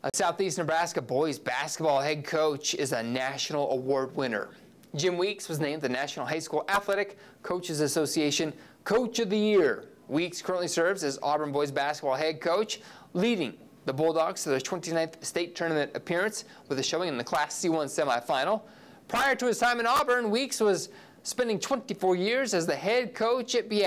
A Southeast Nebraska boys basketball head coach is a national award winner. Jim Weeks was named the National High School Athletic Coaches Association Coach of the Year. Weeks currently serves as Auburn boys basketball head coach, leading the Bulldogs to their 29th state tournament appearance with a showing in the Class C1 semifinal. Prior to his time in Auburn, Weeks was spending 24 years as the head coach at Beatrice.